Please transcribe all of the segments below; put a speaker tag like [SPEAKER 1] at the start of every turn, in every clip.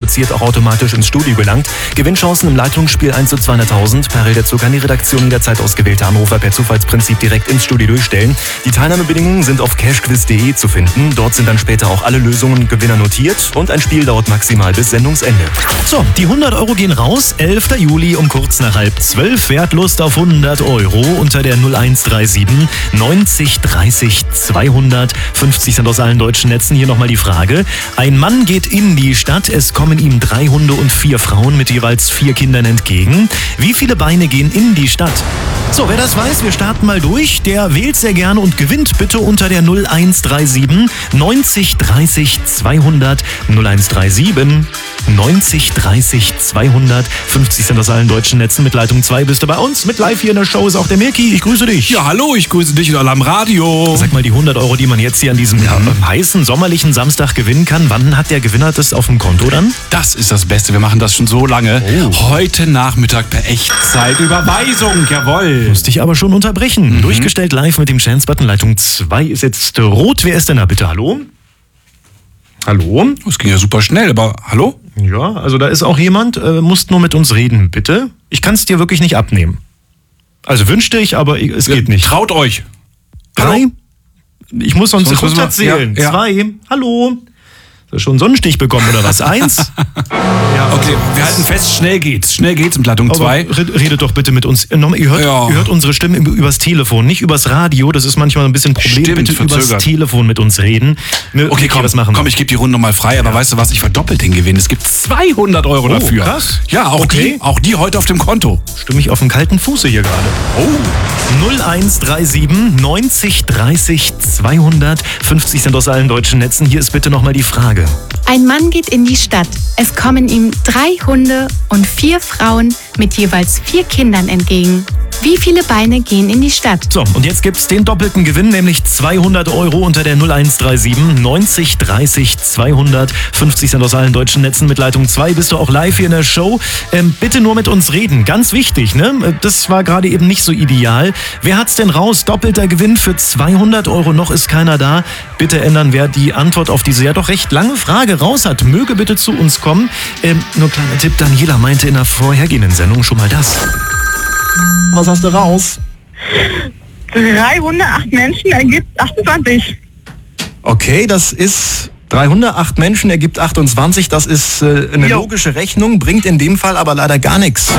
[SPEAKER 1] qualifiziert, auch automatisch ins Studio gelangt. Gewinnchancen im Leitungsspiel 1 zu 200.000. Parallel dazu kann die Redaktion jederzeit ausgewählte Anrufer per Zufallsprinzip direkt ins Studio durchstellen. Die Teilnahmebedingungen sind auf cashquiz.de zu finden. Dort sind dann später auch alle Lösungen und Gewinner notiert und ein Spiel dauert maximal bis Sendungsende.
[SPEAKER 2] So, die 100 Euro gehen raus. 11. Juli um kurz nach 11:30. Wer hat Lust auf 100 Euro unter der 0137 90 30 200. 50 sind aus allen deutschen Netzen. Hier nochmal die Frage. Ein Mann geht in die Stadt. Es kommen ihm 3 Hunde und 4 Frauen mit jeweils 4 Kindern entgegen. Wie viele Beine gehen in die Stadt? So, wer das weiß, wir starten mal durch. Der wählt sehr gerne und gewinnt bitte unter der 0137 90 30 200. 0137 90 30 200. 50 sind aus allen deutschen Netzen. Mit Leitung 2 bist du bei uns. Mit live hier in der Show ist auch der Mirki. Ich grüße dich.
[SPEAKER 3] Ja, hallo, ich grüße dich und alle am Radio.
[SPEAKER 2] Sag mal, die 100 Euro, die man jetzt hier an diesem heißen, sommerlichen Samstag gewinnen kann, wann hat der Gewinner das auf dem Konto dann?
[SPEAKER 3] Das ist das Beste, wir machen das schon so lange. Heute Nachmittag per Echtzeitüberweisung, jawohl.
[SPEAKER 2] Musste ich aber schon unterbrechen. Durchgestellt live mit dem Chance-Button. Leitung 2 ist jetzt rot. Wer ist denn da bitte? Hallo? Hallo?
[SPEAKER 3] Das ging ja super schnell, aber hallo?
[SPEAKER 2] Ja, also da ist auch jemand. Musst nur mit uns reden, bitte. Ich kann es dir wirklich nicht abnehmen. Also wünschte ich, aber es geht nicht.
[SPEAKER 3] Traut euch.
[SPEAKER 2] 3. Ich muss sonst
[SPEAKER 3] Sonst müssen wir-
[SPEAKER 2] zählen.
[SPEAKER 3] ja.
[SPEAKER 2] 2. Hallo? Hast du schon einen Sonnenstich bekommen oder was? 1.
[SPEAKER 3] Okay, wir halten fest, schnell geht's in Leitung 2.
[SPEAKER 2] Redet doch bitte mit uns. Nochmal, ihr hört unsere Stimme übers Telefon, nicht übers Radio. Das ist manchmal ein bisschen ein Problem.
[SPEAKER 3] Stimmt,
[SPEAKER 2] bitte
[SPEAKER 3] verzögert.
[SPEAKER 2] übers Telefon mit uns reden.
[SPEAKER 3] Okay, komm,
[SPEAKER 2] was machen wir?
[SPEAKER 3] komm, ich gebe die Runde nochmal frei, aber weißt du was, ich verdoppel den Gewinn. Es gibt 200 Euro dafür.
[SPEAKER 2] Krass.
[SPEAKER 3] Ja, auch die heute auf dem Konto.
[SPEAKER 2] Stimme ich auf dem kalten Fuße hier gerade. 0137 90 30 200. 50 sind aus allen deutschen Netzen. Hier ist bitte nochmal die Frage.
[SPEAKER 4] Ein Mann geht in die Stadt. Es kommen ihm 3 Hunde und 4 Frauen mit jeweils 4 Kindern entgegen. Wie viele Beine gehen in die Stadt?
[SPEAKER 2] So, und jetzt gibt's den doppelten Gewinn, nämlich 200 Euro unter der 0137 90 30 200. 50 sind aus allen deutschen Netzen. Mit Leitung 2 bist du auch live hier in der Show. Bitte nur mit uns reden. Ganz wichtig, ne? Das war gerade eben nicht so ideal. Wer hat's denn raus? Doppelter Gewinn für 200 Euro. Noch ist keiner da. Bitte ändern, wer die Antwort auf diese ja doch recht lange Frage raus hat. Möge bitte zu uns kommen. Nur kleiner Tipp, Daniela meinte in der vorhergehenden Sendung schon mal das. Was hast du raus?
[SPEAKER 5] 3 Hunde, 8 Menschen ergibt 28.
[SPEAKER 2] Okay, das ist 3 Hunde, 8 Menschen ergibt 28. Das ist eine logische Rechnung, bringt in dem Fall aber leider gar nichts.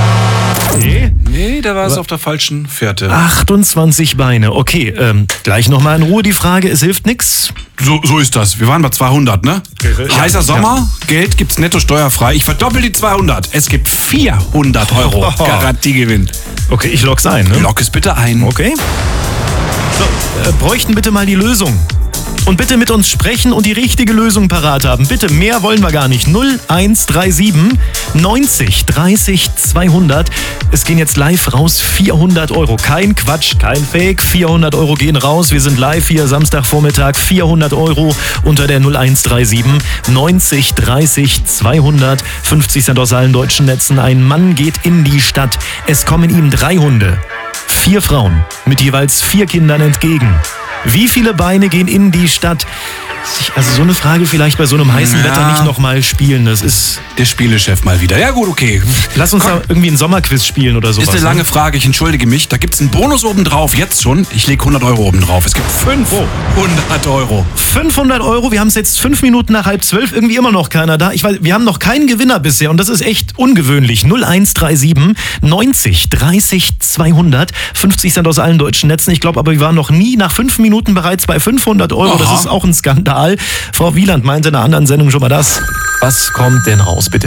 [SPEAKER 3] Nee, da war es auf der falschen Fährte.
[SPEAKER 2] 28 Beine, okay. Gleich nochmal in Ruhe die Frage, es hilft nichts.
[SPEAKER 3] So ist das. Wir waren bei 200, ne? Heißer Sommer, Geld gibt's netto steuerfrei. Ich verdoppel die 200. Es gibt 400 Euro Garantiegewinn.
[SPEAKER 2] Okay, ich log's ein, ne?
[SPEAKER 3] Log es bitte ein.
[SPEAKER 2] Okay. So, bräuchten bitte mal die Lösung. Und bitte mit uns sprechen und die richtige Lösung parat haben. Bitte, mehr wollen wir gar nicht. 0137 90 30 200. Es gehen jetzt live raus 400 Euro. Kein Quatsch, kein Fake. 400 Euro gehen raus. Wir sind live hier Samstagvormittag. 400 Euro unter der 0137 90 30 200. 50 sind aus allen deutschen Netzen. Ein Mann geht in die Stadt. Es kommen ihm 3 Hunde, 4 Frauen mit jeweils 4 Kindern entgegen. Wie viele Beine gehen in die Stadt? Also so eine Frage vielleicht bei so einem heißen Wetter nicht nochmal spielen. Das ist
[SPEAKER 3] der Spielechef mal wieder. Ja gut, okay.
[SPEAKER 2] Lass uns da irgendwie ein Sommerquiz spielen oder sowas.
[SPEAKER 3] Ist eine lange Frage, ich entschuldige mich. Da gibt's einen Bonus obendrauf, jetzt schon. Ich lege 100 Euro obendrauf. Es gibt 500 Euro.
[SPEAKER 2] 500 Euro, wir haben es jetzt 5 Minuten nach 11:30, irgendwie immer noch keiner da. Ich weiß, wir haben noch keinen Gewinner bisher und das ist echt ungewöhnlich. 0137 90 30 200. 50 sind aus allen deutschen Netzen. Ich glaube aber, wir waren noch nie nach 5 Minuten bereits bei 500 Euro. Das ist auch ein Skandal. Frau Wieland meinte in einer anderen Sendung schon mal das. Was kommt denn raus, bitte?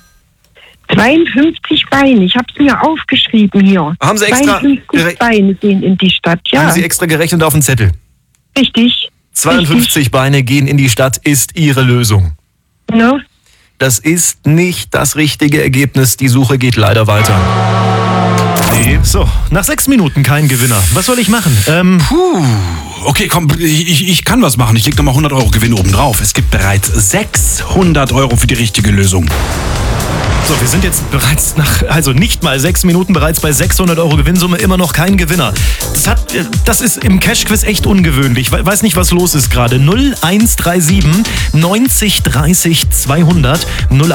[SPEAKER 5] 52 Beine, ich habe es mir aufgeschrieben hier.
[SPEAKER 2] Haben Sie extra
[SPEAKER 5] 52 Beine gehen in die Stadt, ja.
[SPEAKER 2] Haben Sie extra gerechnet auf den Zettel?
[SPEAKER 5] Richtig.
[SPEAKER 2] 52 Beine gehen in die Stadt ist Ihre Lösung.
[SPEAKER 5] No?
[SPEAKER 2] Das ist nicht das richtige Ergebnis. Die Suche geht leider weiter. Nee. So, nach 6 Minuten kein Gewinner. Was soll ich machen?
[SPEAKER 3] Okay, komm, ich kann was machen. Ich leg nochmal 100 Euro Gewinn obendrauf. Es gibt bereits 600 Euro für die richtige Lösung.
[SPEAKER 2] So, wir sind jetzt bereits nicht mal 6 Minuten bereits bei 600 Euro Gewinnsumme, immer noch kein Gewinner. Das ist im Cash-Quiz echt ungewöhnlich. Weiß nicht, was los ist gerade. 0137 90 30 200